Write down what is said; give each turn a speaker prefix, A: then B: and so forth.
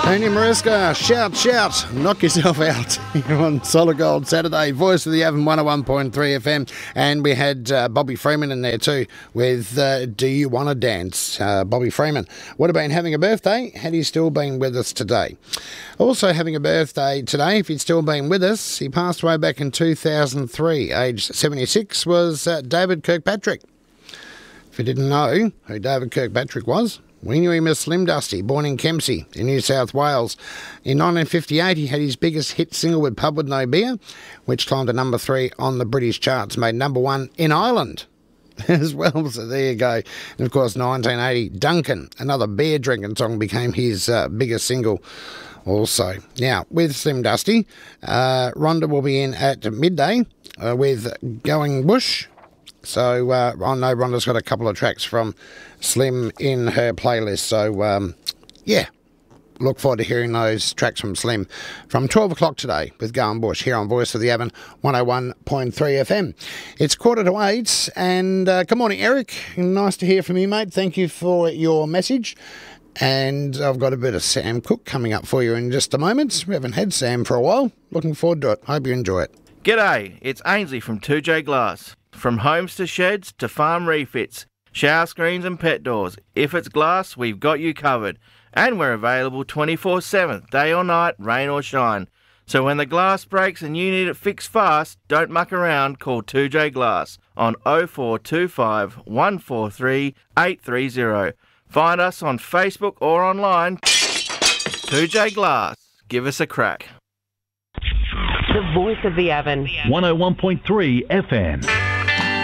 A: Andy Mariska, shout, shout, knock yourself out here on Solid Gold Saturday, Voice of the Avon 101.3 FM. And we had Bobby Freeman in there too with Do You Want to Dance? Bobby Freeman would have been having a birthday had he still been with us today. Also having a birthday today, if he'd still been with us, he passed away back in 2003, aged 76, was David Kirkpatrick. If you didn't know who David Kirkpatrick was, we knew him as Slim Dusty, born in Kempsey in New South Wales. In 1958, he had his biggest hit single with Pub With No Beer, which climbed to number 3 on the British charts, made number 1 in Ireland as well. So there you go. And of course, 1980, Duncan, another beer drinking song, became his biggest single also. Now, with Slim Dusty, Rhonda will be in at midday with Going Bush. So I know Rhonda's got a couple of tracks from Slim in her playlist. So, yeah, look forward to hearing those tracks from Slim from 12 o'clock today with Going Bush here on Voice of the Avon 101.3 FM. It's 7:45 and good morning, Eric. Nice to hear from you, mate. Thank you for your message. And I've got a bit of Sam Cooke coming up for you in just a moment. We haven't had Sam for a while. Looking forward to it. Hope you enjoy it.
B: G'day, it's Ainsley from 2J Glass. From homes to sheds to farm refits, shower screens and pet doors. If it's glass, we've got you covered. And we're available 24/7, day or night, rain or shine. So when the glass breaks and you need it fixed fast, don't muck around, call 2J Glass on 0425 143 830. Find us on Facebook or online. 2J Glass. Give us a crack.
C: The Voice of the Avon.
D: 101.3 FM.